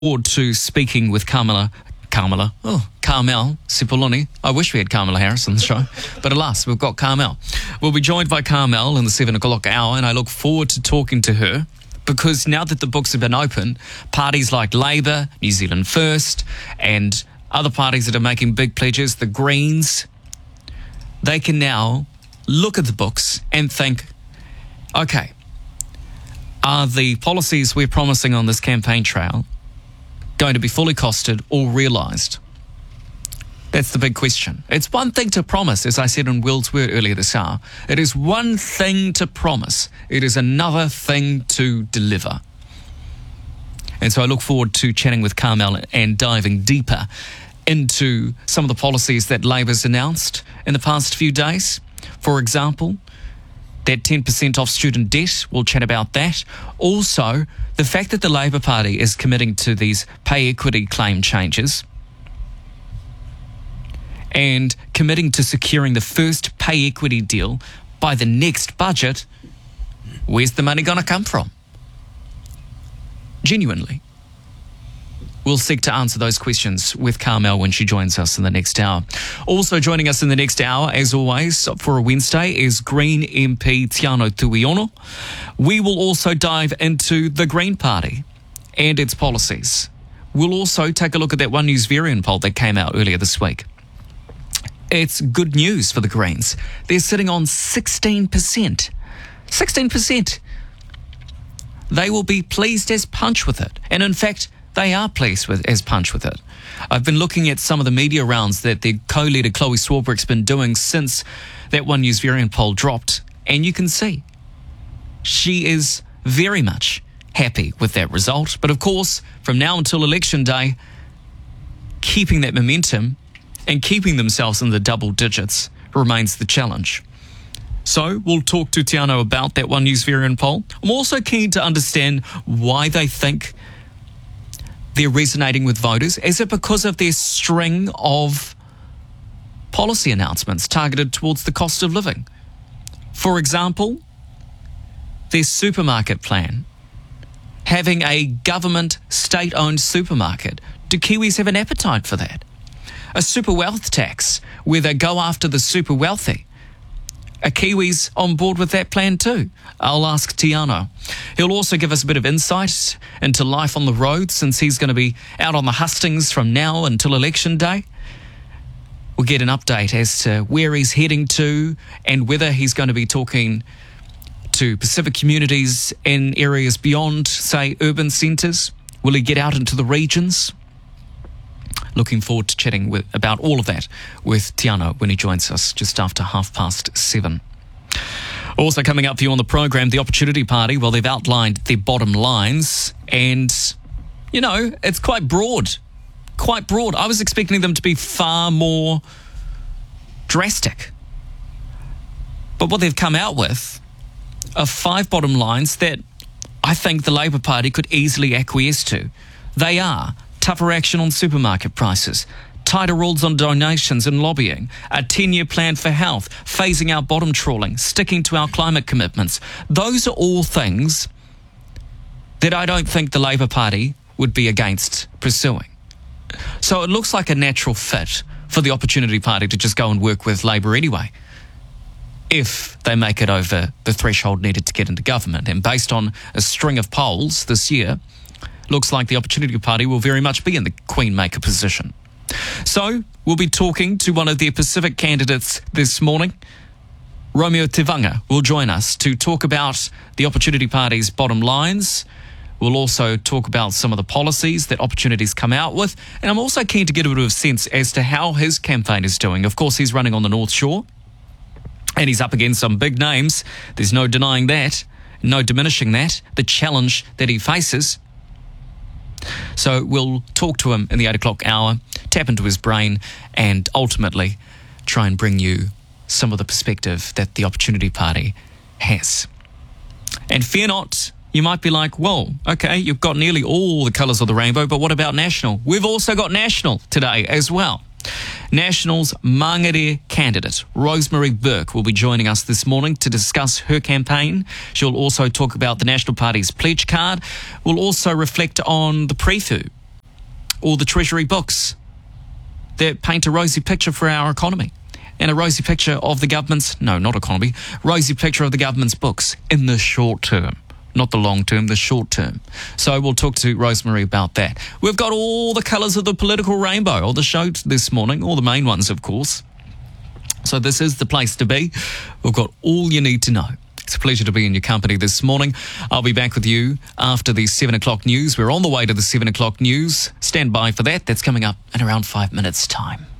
forward to speaking with Carmel Sepuloni. I wish we had Kamala Harris on the show, but alas, we've got Carmel. We'll be joined by Carmel in the 7 o'clock hour, and I look forward to talking to her because now that the books have been open, parties like Labour, New Zealand First, and other parties that are making big pledges, the Greens, they can now look at the books and think, okay, are the policies we're promising on this campaign trail going to be fully costed or realised? That's the big question. It's one thing to promise, as I said in Will's Word earlier this hour. It is one thing to promise. It is another thing to deliver. And so I look forward to chatting with Carmel and diving deeper into some of the policies that Labour's announced in the past few days. For example, that 10% off student debt, we'll chat about that. Also, the fact that the Labour Party is committing to these pay equity claim changes and committing to securing the first pay equity deal by the next budget, where's the money going to come from? Genuinely. We'll seek to answer those questions with Carmel when she joins us in the next hour. Also joining us in the next hour, as always, for a Wednesday, is Green MP Tiano Tuiono. We will also dive into the Green Party and its policies. We'll also take a look at that One News Varian poll that came out earlier this week. It's good news for the Greens. They're sitting on 16%. 16%. They will be pleased as punch with it. And in fact, they are pleased as punch with it. I've been looking at some of the media rounds that their co-leader Chloe Swarbrick's been doing since that One News Varian poll dropped, and you can see she is very much happy with that result. But of course, from now until election day, keeping that momentum and keeping themselves in the double digits remains the challenge. So we'll talk to Tiano about that One News Varian poll. I'm also keen to understand why they think they're resonating with voters. Is it because of their string of policy announcements targeted towards the cost of living? For example, their supermarket plan, having a government state-owned supermarket. Do Kiwis have an appetite for that? A super wealth tax where they go after the super wealthy. Are Kiwis on board with that plan too? I'll ask Tiano. He'll also give us a bit of insight into life on the road since he's going to be out on the hustings from now until election day. We'll get an update as to where he's heading to and whether he's going to be talking to Pacific communities in areas beyond, say, urban centres. Will he get out into the regions? Looking forward to chatting about all of that with Tiano when he joins us just after 7:30. Also coming up for you on the program, the Opportunity Party. Well, they've outlined their bottom lines and, you know, it's quite broad. Quite broad. I was expecting them to be far more drastic. But what they've come out with are 5 bottom lines that I think the Labour Party could easily acquiesce to. They are tougher action on supermarket prices, tighter rules on donations and lobbying, a 10-year plan for health, phasing out bottom trawling, sticking to our climate commitments. Those are all things that I don't think the Labour Party would be against pursuing. So it looks like a natural fit for the Opportunity Party to just go and work with Labour anyway, if they make it over the threshold needed to get into government. And based on a string of polls this year, looks like the Opportunity Party will very much be in the Queenmaker position. So we'll be talking to one of their Pacific candidates this morning. Romeo Tevanga will join us to talk about the Opportunity Party's bottom lines. We'll also talk about some of the policies that Opportunity's come out with. And I'm also keen to get a bit of a sense as to how his campaign is doing. Of course, he's running on the North Shore and he's up against some big names. There's no denying that, no diminishing that, the challenge that he faces. So we'll talk to him in the 8 o'clock hour, tap into his brain, and ultimately try and bring you some of the perspective that the Opportunity Party has. And fear not, you might be like, well, okay, you've got nearly all the colours of the rainbow, but what about National? We've also got National today as well. National's Mangere candidate, Rosemary Burke, will be joining us this morning to discuss her campaign. She'll also talk about the National Party's pledge card. We'll also reflect on the preview All the Treasury books that paint a rosy picture for our economy and a rosy picture of the government's, no, not economy, rosy picture of the government's books in the short term. Not the long term, the short term. So we'll talk to Rosemary about that. We've got all the colours of the political rainbow on the show this morning, all the main ones, of course. So this is the place to be. We've got all you need to know. It's a pleasure to be in your company this morning. I'll be back with you after the 7 o'clock news. We're on the way to the 7 o'clock news. Stand by for that. That's coming up in around 5 minutes' time.